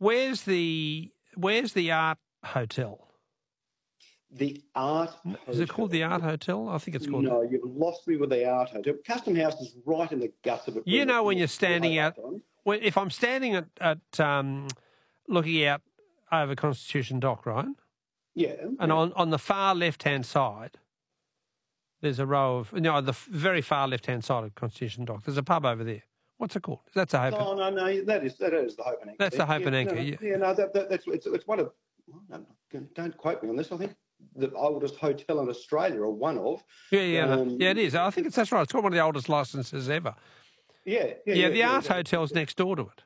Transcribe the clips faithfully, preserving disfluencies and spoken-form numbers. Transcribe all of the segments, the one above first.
Where's the Where's the Art Hotel? The Art Is Hotel. it called the Art Hotel? I think it's called. No, you've lost me with the Art Hotel. Custom House is right in the guts of it. You know when you're standing out. When, if I'm standing at, at um, looking out over Constitution Dock, right? Yeah. And yeah. on, on the far left-hand side, there's a row of, no, the very far left-hand side of Constitution Dock, there's a pub over there. What's it called? That's a Hope. Oh, no, no, that is, that is the Hope and Anchor. That's the Hope yeah, and Anchor, no, yeah. Yeah, no, that, that, that's, it's, it's one of, don't quote me on this, I think the oldest hotel in Australia, or one of. Yeah, yeah, um, no. yeah, it is. I think it's, that's right. It's got one of the oldest licenses ever. Yeah. Yeah, yeah, yeah the yeah, Art yeah. Hotel's next door to it.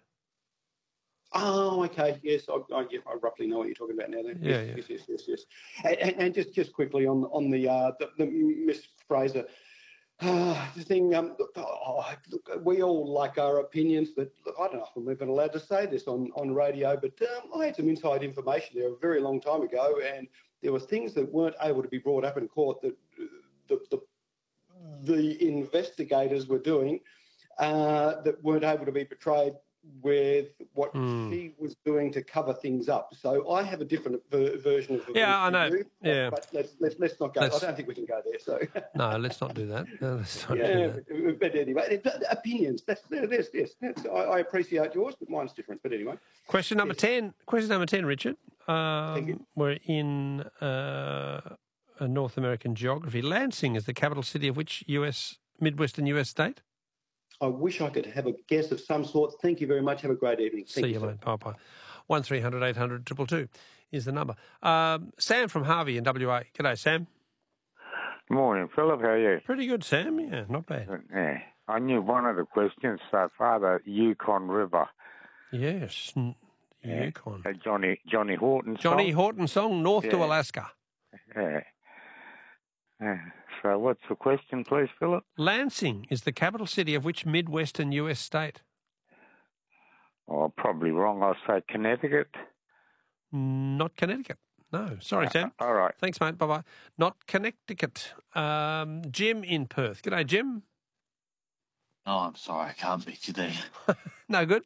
Oh, okay. Yes, I, I, yeah, I roughly know what you're talking about now. Then. Yeah, yes, yeah. yes, yes, yes, yes. And, and just, just quickly on on the uh, the, the Miss Fraser uh, the thing. Um, look, oh, look, we all like our opinions, but look, I don't know if I'm even allowed to say this on on radio. But um, I had some inside information there a very long time ago, and there were things that weren't able to be brought up in court that the the, the investigators were doing uh, that weren't able to be portrayed with what Mm. she was doing to cover things up. So I have a different ver- version of the Yeah, I know. You, but, Yeah. but let's, let's let's not go. Let's- I don't think we can go there. So No, let's not do that. No, let's not yeah, do that. but, but anyway, but opinions. That's there's yes. That's, I, I appreciate yours, but mine's different. But anyway, Question number Yes. ten. Question number ten, Richard. Um, Thank you. We're in uh, a North American geography. Lansing is the capital city of which U S Midwestern U S state? I wish I could have a guess of some sort. Thank you very much. Have a great evening. Thank See you, sir. mate. Bye bye. One three hundred eight hundred two two two is the number. Um, Sam from Harvey in W A. G'day, Sam. Morning, Philip. How are you? Pretty good, Sam. Yeah, not bad. Yeah, I knew one of the questions so far, the Yukon River. Yes, n- Yeah. Yukon. The Johnny Johnny Horton song. Johnny Horton song, North to Yeah. Alaska. Yeah. Yeah. So what's the question, please, Philip? Lansing is the capital city of which Midwestern U S state? Oh, probably wrong. I'll say Connecticut. Not Connecticut. No, sorry, Sam. All right. Thanks, mate. Bye-bye. Not Connecticut. Um, Jim in Perth. G'day, Jim. Oh, I'm sorry, I can't beat you there. No good?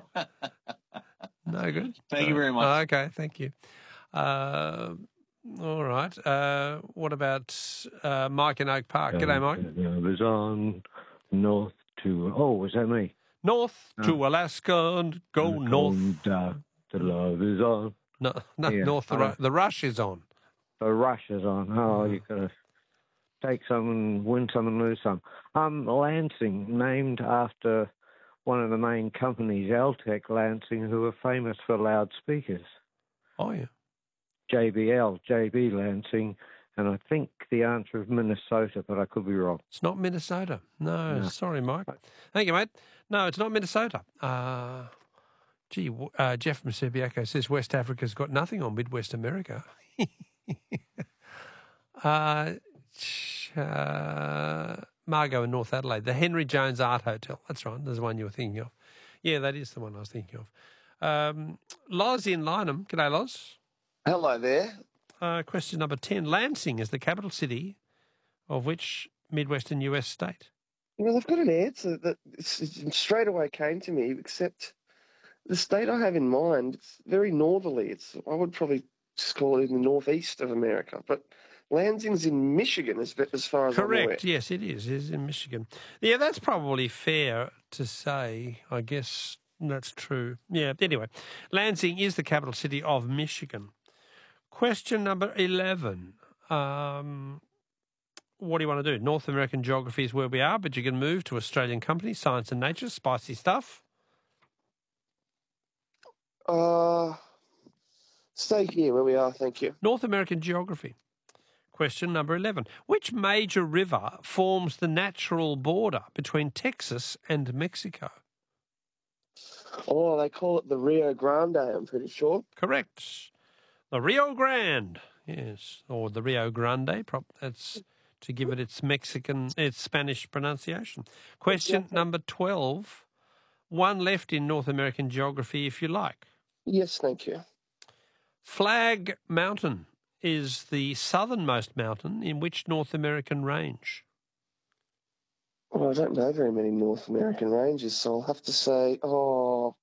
No good? Thank you very much. Okay, thank you. Uh, all right. Uh, what about uh, Mike in Oak Park? G'day, Mike. I was on north to, oh, was that me? North to Alaska and go north. And, uh, the love is on. No, no Yeah, north. The, I ru- know. the rush is on. The rush is on. Oh, you got to take some and win some and lose some. Um, Lansing, named after one of the main companies, Altec Lansing, who are famous for loudspeakers. Oh, yeah. J B L, J B Lansing, and I think the answer is Minnesota, but I could be wrong. It's not Minnesota. No, No. sorry, Mike. Thank you, mate. No, it's not Minnesota. Uh, gee, w- uh, Jeff from Subiaco says West Africa's got nothing on Midwest America. uh, ch- uh, Margot in North Adelaide, the Henry Jones Art Hotel. That's right. There's the one you were thinking of. Yeah, that is the one I was thinking of. Um, Loz in Lynham. G'day, Loz. Hello there. Uh, question number ten. Lansing is the capital city of which Midwestern U S state? Well, I've got an answer that it's, it straight away came to me, except the state I have in mind, it's very northerly. It's I would probably just call it in the northeast of America, but Lansing's in Michigan as, as far as I'm aware. Correct. Yes, it is. It is in Michigan. Yeah, that's probably fair to say. I guess that's true. Yeah. Anyway, Lansing is the capital city of Michigan. Question number eleven. Um, what do you want to do? North American geography is where we are, but you can move to Australian company, Science and Nature, spicy stuff. Uh, stay here where we are, thank you. North American geography. Question number eleven. Which major river forms the natural border between Texas and Mexico? Oh, they call it the Rio Grande, I'm pretty sure. Correct. The Rio Grande, yes, or the Rio Grande. Prop, that's to give it its Mexican, its Spanish pronunciation. Question Exactly. number twelve. One left in North American geography, if you like. Yes, thank you. Flag Mountain is the southernmost mountain in which North American range? Well, I don't know very many North American ranges, so I'll have to say, oh,